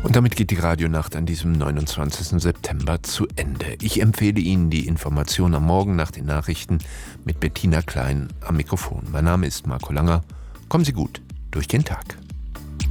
Und damit geht die Radionacht an diesem 29. September zu Ende. Ich empfehle Ihnen die Information am Morgen nach den Nachrichten mit Bettina Klein am Mikrofon. Mein Name ist Marco Langer. Kommen Sie gut durch den Tag.